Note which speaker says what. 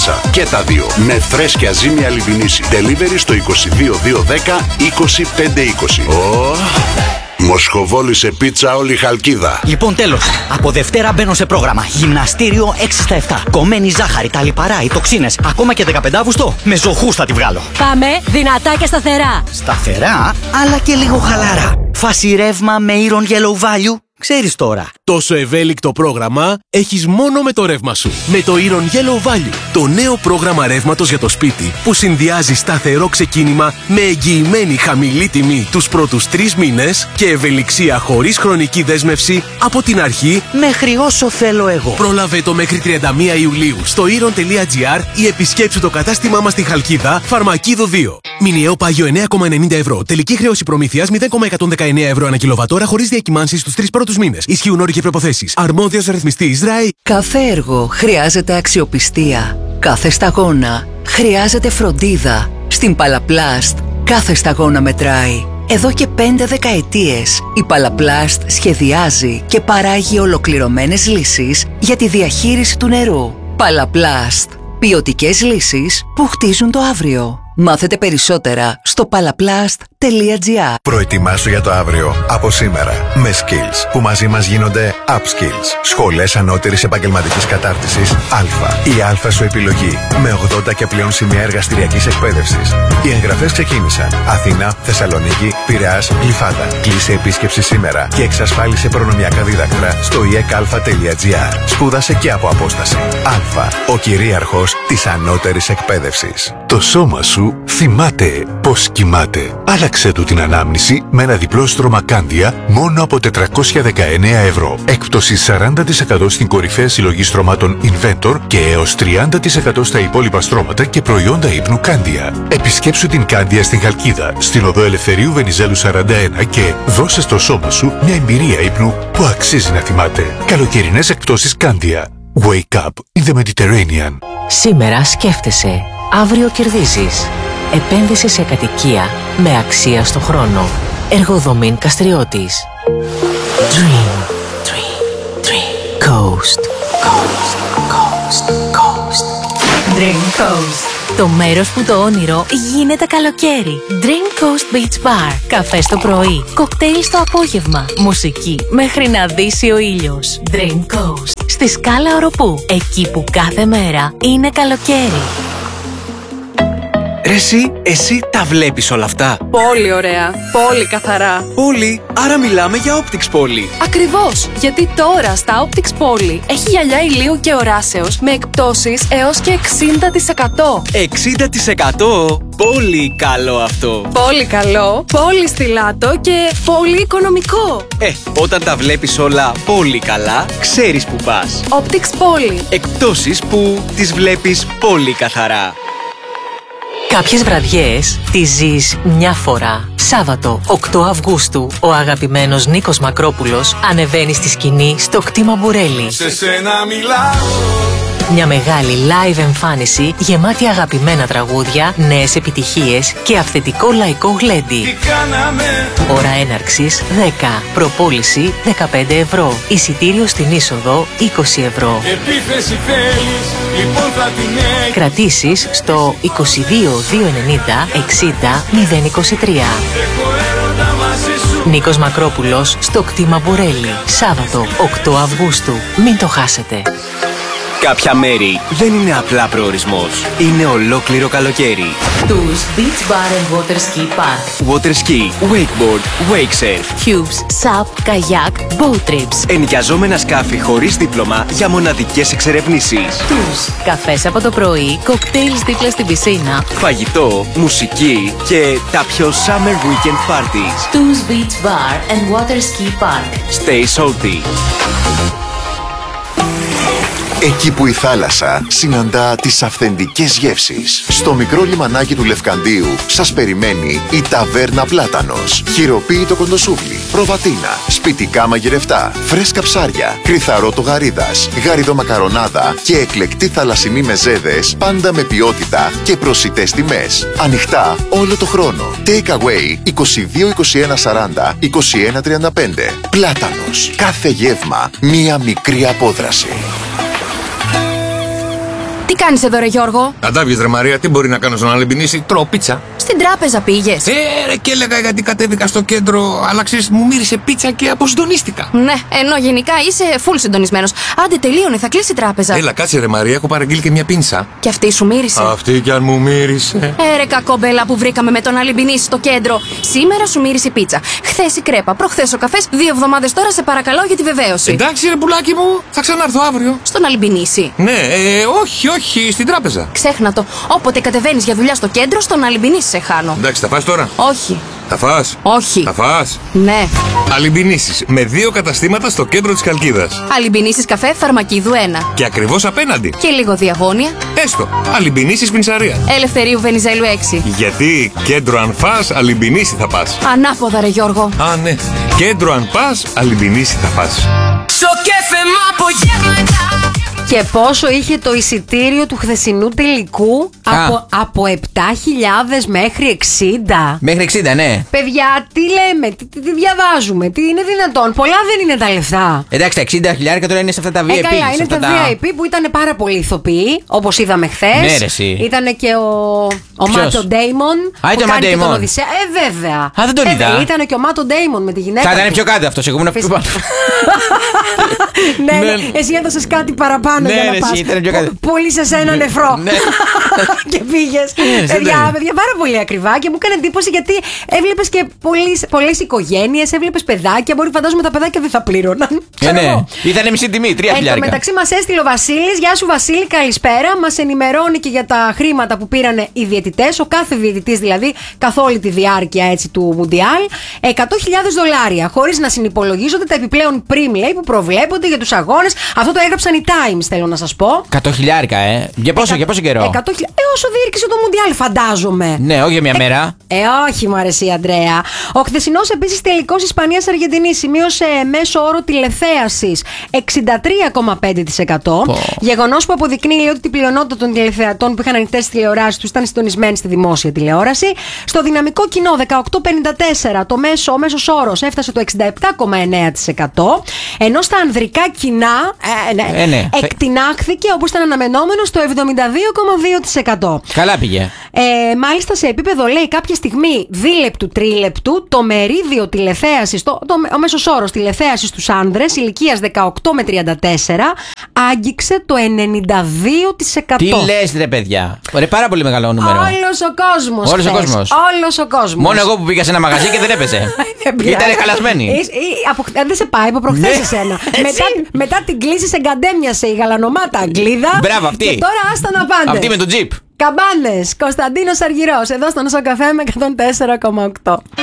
Speaker 1: θάλασσα. Και τα δύο. Με φρέσκια ζύμια λιβινίση. Delivery στο 22210 20520. Μοσχοβόλη σε πίτσα όλη η Χαλκίδα.
Speaker 2: Λοιπόν, τέλος. Από Δευτέρα μπαίνω σε πρόγραμμα. Γυμναστήριο 6 στα 7. Κομμένη ζάχαρη, τα λιπαρά, οι τοξίνες. Ακόμα και 15 Αύγουστο. Με ζωχούς θα τη βγάλω.
Speaker 3: Πάμε δυνατά και σταθερά.
Speaker 2: Σταθερά, αλλά και λίγο χαλάρα. Φάση ρεύμα με Iron Yellow Value. Ξέρεις τώρα.
Speaker 4: Τόσο ευέλικτο πρόγραμμα έχεις μόνο με το ρεύμα σου. Με το Iron Yellow Value. Το νέο πρόγραμμα ρεύματος για το σπίτι που συνδυάζει σταθερό ξεκίνημα με εγγυημένη χαμηλή τιμή τους πρώτους 3 μήνες και ευελιξία χωρίς χρονική δέσμευση από την αρχή
Speaker 2: μέχρι όσο θέλω εγώ.
Speaker 4: Πρόλαβε το μέχρι 31 Ιουλίου στο iron.gr ή επισκέψου το κατάστημά μας στη Χαλκίδα, Φαρμακίδο 2. Μηνιαίο πάγιο 9,90 ευρώ. Τελική χρέωση προμήθειας 0,119 ευρώ ανά κιλοβατόρα χωρίς διακυμάνσεις στους 3 πρώτους μήνες. Ισχύουν όροι και προϋποθέσεις. Αρμόδιος ρυθμιστής ΡΑΗ.
Speaker 5: Κάθε έργο χρειάζεται αξιοπιστία. Κάθε σταγόνα χρειάζεται φροντίδα. Στην Παλαπλάστ κάθε σταγόνα μετράει. Εδώ και 5 δεκαετίες η Παλαπλάστ σχεδιάζει και παράγει ολοκληρωμένες λύσεις για τη διαχείριση του νερού. Παλαπλάστ. Ποιοτικές λύσεις που χτίζουν το αύριο. Μάθετε περισσότερα στο palaplast.gr.
Speaker 6: Προετοιμάσου για το αύριο από σήμερα με Skills που μαζί μας γίνονται Upskills. Σχολές ανώτερης επαγγελματικής κατάρτισης Α. Η Α σου επιλογή με 80 και πλέον σημεία εργαστηριακής εκπαίδευσης. Οι εγγραφές ξεκίνησαν. Αθήνα, Θεσσαλονίκη, Πειραιάς, Γλυφάδα. Κλείσε επίσκεψη σήμερα και εξασφάλισε προνομιακά δίδακτρα στο iecalfa.gr. Σπούδασε και από απόσταση. Α. Ο κυρίαρχος της ανώτερης εκπαίδευσης.
Speaker 7: Το σώμα σου θυμάται πως κοιμάται. Άλλαξε του την ανάμνηση με ένα διπλό στρώμα Κάνδια μόνο από 419 ευρώ. Έκπτωση 40% στην κορυφαία συλλογή στρωμάτων Inventor και έως 30% στα υπόλοιπα στρώματα και προϊόντα ύπνου Κάνδια. Επισκέψου την Κάνδια στην Χαλκίδα, στην οδό Ελευθερίου Βενιζέλου 41 και δώσε στο σώμα σου μια εμπειρία ύπνου που αξίζει να θυμάται. Καλοκαιρινές εκπτώσεις Κάνδια. Wake up in the Mediterranean.
Speaker 8: Σήμερα σκέφτεσαι. Αύριο κερδίζεις. Επένδυση σε κατοικία με αξία στο χρόνο. Εργοδομήν Καστριώτης. Dream, dream, dream. Coast, coast, coast, coast.
Speaker 3: Dream Coast.
Speaker 8: Το μέρος που το όνειρο γίνεται καλοκαίρι. Dream Coast Beach Bar. Καφέ το πρωί, κοκτέιλ στο απόγευμα. Μουσική μέχρι να δύσει ο ήλιος. Dream Coast. Στη Σκάλα Οροπού. Εκεί που κάθε μέρα είναι καλοκαίρι.
Speaker 9: Ρε εσύ τα βλέπεις όλα αυτά?
Speaker 10: Πολύ ωραία, πολύ καθαρά.
Speaker 9: Πολύ, άρα μιλάμε για Optics Poly.
Speaker 10: Ακριβώς, γιατί τώρα στα Optics Poly έχει γυαλιά ηλίου και οράσεως με εκπτώσεις έως και 60%.
Speaker 9: 60%? Πολύ καλό αυτό.
Speaker 10: Πολύ καλό, πολύ στιλάτο και πολύ οικονομικό.
Speaker 9: Όταν τα βλέπεις όλα πολύ καλά, ξέρεις που πας.
Speaker 10: Optics Poly.
Speaker 9: Εκπτώσεις που τις βλέπεις πολύ καθαρά.
Speaker 8: Κάποιες βραδιές τις ζεις μια φορά. Σάββατο 8 Αυγούστου ο αγαπημένος Νίκος Μακρόπουλος ανεβαίνει στη σκηνή στο κτήμα Μπουρέλη.
Speaker 11: Σε σένα μιλάω.
Speaker 8: Μια μεγάλη live εμφάνιση γεμάτη αγαπημένα τραγούδια, νέες επιτυχίες και αυθεντικό λαϊκό γλέντι. Ώρα έναρξης 10. Προπόληση 15 ευρώ. Εισιτήριο στην είσοδο 20 ευρώ.
Speaker 11: Επίθεση θέλεις, λοιπόν θα την έχεις.
Speaker 8: Κρατήσεις στο 22 290 60 023. Νίκος Μακρόπουλος στο κτήμα Μπουρέλη. Σάββατο 8 Αυγούστου. Μην το χάσετε.
Speaker 9: Κάποια μέρη δεν είναι απλά προορισμός. Είναι ολόκληρο καλοκαίρι.
Speaker 8: Tours Beach Bar and Water Ski Park.
Speaker 9: Water ski, wakeboard, wake surf.
Speaker 8: Cubes, SUP, kayak, boat trips.
Speaker 9: Ενοικιαζόμενα σκάφη χωρίς δίπλωμα για μοναδικές εξερευνήσεις.
Speaker 8: Tours, καφές από το πρωί, κοκτέιλς δίπλα στην πισίνα.
Speaker 9: Φαγητό, μουσική και τα πιο summer weekend parties.
Speaker 8: Tours Beach Bar and Water Ski Park.
Speaker 9: Stay salty.
Speaker 6: Εκεί που η θάλασσα συναντά τις αυθεντικές γεύσεις. Στο μικρό λιμανάκι του Λευκαντίου σας περιμένει η Ταβέρνα Πλάτανος. Χειροποίητο κοντοσούβλι, προβατίνα, σπιτικά μαγειρευτά, φρέσκα ψάρια, κρυθαρότο γαρίδας, γαριδομακαρονάδα και εκλεκτή θαλασσινή μεζέδες, πάντα με ποιότητα και προσιτές τιμές. Ανοιχτά όλο το χρόνο. Take away 22 21 40 21 35. Πλάτανος. Κάθε γεύμα μία μικρή απόδραση.
Speaker 10: Τι κάνεις εδώ, ρε Γιώργο?
Speaker 12: Αντάβιες, ρε Μαρία, τι μπορεί να κάνω στον Αλεμπινίση? Τρώω πίτσα.
Speaker 10: Στην τράπεζα πήγες?
Speaker 12: Ρε, και έλεγα γιατί κατέβηκα στο κέντρο, αλλά ξέρεις, μου μύρισε πίτσα και αποσυντονίστηκα.
Speaker 10: Ναι, ενώ γενικά είσαι full συντονισμένος. Άντε, τελείωνε, θα κλείσει η τράπεζα.
Speaker 12: Έλα, κάτσε, ρε Μαρία, έχω παραγγείλει και μια πίνσα.
Speaker 10: Και αυτή σου μύρισε?
Speaker 12: Αυτή κι αν μου μύρισε.
Speaker 10: Ρε κακόμπελα που βρήκαμε με τον Αλεμπινίση στο κέντρο. Σήμερα σου μύρισε η πίτσα. Χθες η κρέπα, προχθές ο καφές. 2 εβδομάδες τώρα σε παρακαλώ για τη βεβαίωση.
Speaker 12: Εντάξει, ρε πουλάκι μου, θα ξανάρθω αύριο.
Speaker 10: Στον Αλεμπινίση?
Speaker 12: Ναι, όχι, στην τράπεζα.
Speaker 10: Ξέχνα το. Όποτε κατεβαίνεις για δουλειά στο κέντρο, στον Αλεμπινίση σε χάνω.
Speaker 12: Εντάξει, θα φας τώρα?
Speaker 10: Όχι.
Speaker 12: Θα φας?
Speaker 10: Όχι.
Speaker 12: Θα φας?
Speaker 10: Ναι.
Speaker 12: Αλεμπινίσεις με 2 καταστήματα στο κέντρο της Χαλκίδας.
Speaker 10: Αλεμπινίσεις καφέ, Φαρμακίδου 1.
Speaker 12: Και ακριβώς απέναντι.
Speaker 10: Και λίγο διαγώνια.
Speaker 12: Έστω. Αλεμπινίσεις πινσαρία.
Speaker 10: Ελευθερίου Βενιζέλου 6.
Speaker 12: Γιατί κέντρο αν φας, Αλεμπινίση θα πας.
Speaker 10: Ανάποδα, ρε Γιώργο.
Speaker 12: Α, ναι. Κέντρο αν πας, Αλεμπινίση θα πας.
Speaker 13: Και πόσο είχε το εισιτήριο του χθεσινού τελικού? Από 7.000 μέχρι 60.
Speaker 14: Μέχρι 60, ναι.
Speaker 13: Παιδιά, τι λέμε, τι διαβάζουμε, τι είναι δυνατόν? Πολλά δεν είναι τα λεφτά.
Speaker 14: Εντάξει, τα 60.000 τώρα είναι σε αυτά τα VIP.
Speaker 13: Καλά, είναι τα VIP που ήταν πάρα πολλοί ηθοποιοί, όπως είδαμε χθες.
Speaker 14: Ναι, ρε, εσύ.
Speaker 13: Ήτανε και ο Μάτο Ντέιμον.
Speaker 14: Ήταν ο Μάτο Ντέιμον.
Speaker 13: Βέβαια.
Speaker 14: Α, δεν τον είδα.
Speaker 13: Ήτανε και ο Μάτο Ντέιμον με τη γυναίκα.
Speaker 14: Θα ήταν πιο κάτω αυτό, εγώ ήμουν πιο πάνω.
Speaker 13: Ναι, εσύ έδωσες κάτι παραπάνω για να πας. Πούλησες ένα νεφρό. Και πήγες. Παιδιά, πάρα πολύ ακριβά και μου έκανε εντύπωση γιατί έβλεπες και πολλές οικογένειες, έβλεπες παιδάκια. Μπορεί φαντάζομαι τα παιδάκια δεν θα πλήρωναν.
Speaker 14: Ναι, ήταν μισή τιμή, 3.000.
Speaker 13: Εν τω μεταξύ μας έστειλε ο Βασίλης. Γεια σου, Βασίλη, καλησπέρα. Μας ενημερώνει και για τα χρήματα που πήραν οι διαιτητές. Ο κάθε διαιτητής δηλαδή, καθ' όλη τη διάρκεια έτσι, του Μουντιάλ. $100.000. Χωρίς να συνυπολογίζονται τα επιπλέον πριμ, λέει, που προβλέπονται για τους αγώνες. Αυτό το έγραψαν οι Times, θέλω να σας πω.
Speaker 14: $100.000, Για πόσο καιρό?
Speaker 13: Όσο διήρκησε το Μουντιάλ, φαντάζομαι.
Speaker 14: Ναι, όχι για μια μέρα.
Speaker 13: Όχι, μου αρέσει η Αντρέα. Ο χθεσινός επίσης τελικός Ισπανίας-Αργεντινής σημείωσε μέσο όρο τηλεθέασης 63,5%. Γεγονός που αποδεικνύει ότι την πλειονότητα των τηλεθεατών που είχαν ανοιχτές τηλεοράσεις τους ήταν συντονισμένοι στη δημόσια τηλεόραση. Στο δυναμικό κοινό 18,54 ο μέσος όρος έφτασε το 67,9%. Ενώ στα ανδρικά κοινά εκτινάχθηκε όπως ήταν αναμενόμενο στο 72,2%.
Speaker 14: Καλά πήγε.
Speaker 13: Μάλιστα σε επίπεδο, λέει, κάποια στιγμή δίλεπτου-τρίλεπτου το μερίδιο τηλεθέασης, ο μέσος όρος τηλεθέασης στους άνδρες ηλικίας 18 με 34 άγγιξε το 92%.
Speaker 14: Τι λες, ρε παιδιά? Ρε, πάρα πολύ μεγάλο νούμερο.
Speaker 13: Όλος ο κόσμος.
Speaker 14: Μόνο εγώ που πήγα σε ένα μαγαζί και δεν έπεσε. Ήτανε χαλασμένη.
Speaker 13: Δεν σε πάει από προχθές εσένα. Μετά την κλίση σε εγκαντέμιασε η γαλανομάτα Αγγλίδα.
Speaker 14: Μπράβο, αυτή.
Speaker 13: Και τώρα άστα να πάνε.
Speaker 14: Αυτή με τον τζιπ.
Speaker 13: Καμπάνες, Κωνσταντίνος Αργυρός, εδώ στο Νοσοκαφέ με 104,8.